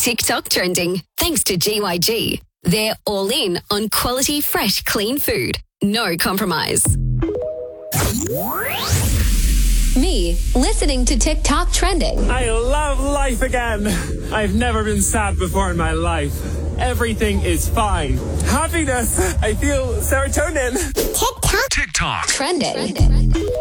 TikTok trending thanks to GYG. They're all in on quality, fresh, clean food. No compromise. Me, listening to TikTok trending. I love life again. I've never been sad before in my life. Everything is fine. Happiness. I feel serotonin. TikTok TikTok trending.